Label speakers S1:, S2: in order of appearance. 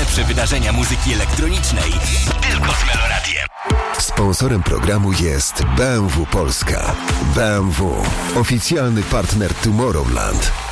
S1: Najlepsze wydarzenia muzyki elektronicznej tylko z Meloradiem.
S2: Sponsorem programu jest BMW Polska. BMW, oficjalny partner Tomorrowland.